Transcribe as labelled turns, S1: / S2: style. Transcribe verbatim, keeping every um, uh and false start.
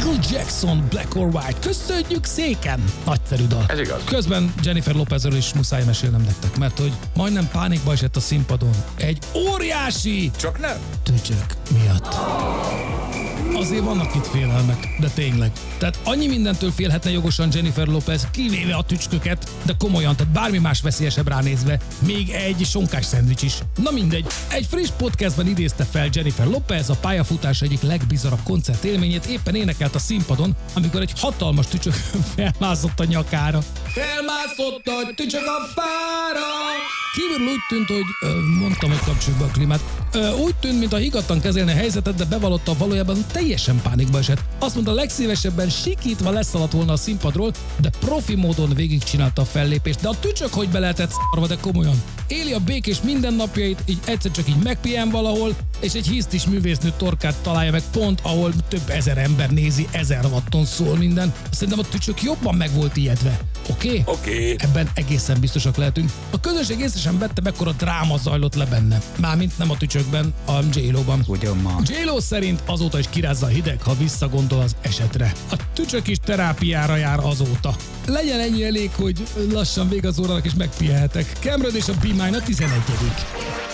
S1: Michael Jackson, Black or White. Köszönjük széken! Nagyszerű dal.
S2: Ez igaz.
S1: Közben Jennifer Lopezről is muszáj mesélnem nektek, mert hogy majdnem pánikba esett a színpadon. Egy óriási
S2: Csak nem.
S1: tücsök miatt. Azért vannak itt félelmek, de tényleg. Tehát annyi mindentől félhetne jogosan Jennifer Lopez, kivéve a tücsköket, de komolyan, tehát bármi más veszélyesebb ránézve, még egy sonkás szendvics is. Na mindegy, egy friss podcastben idézte fel Jennifer Lopez a pályafutás egyik legbizarabb koncertélményét, éppen énekelt a színpadon, amikor egy hatalmas tücsök felmászott a nyakára. Felmászott a tücsök a fára! Kívül úgy tűnt, hogy ö, mondtam, hogy kapcsoljuk be a klímát. Ö, úgy tűnt, mintha higgadtan kezelne a helyzetet, de bevallotta, valójában teljesen pánikba esett. Azt mondta, legszívesebben sikítva leszaladt volna a színpadról, de profi módon végigcsinálta a fellépést. De a tücsök hogy be lehetett szarva, de komolyan. Éli a békés mindennapjait, így egyszer csak így megpihen valahol, és egy hisztis művésznő torkát találja meg pont, ahol több ezer ember nézi, ezer watton szól minden. Szerintem a tücsök jobban meg volt ijedve. Oké? Okay?
S2: Oké. Okay.
S1: Ebben egészen biztosak lehetünk. A közönség észre sem vette, mekkora dráma zajlott le benne. Mármint nem a tücsökben, a J-Lo-ban.
S3: Ugyan ma.
S1: J-Lo szerint azóta is kirázza a hideg, ha visszagondol az esetre. A tücsök is terápiára jár azóta. Legyen ennyi elég, hogy lassan vége az órának és megpihenhetek. Cameron és a Be Mine a tizenegyedik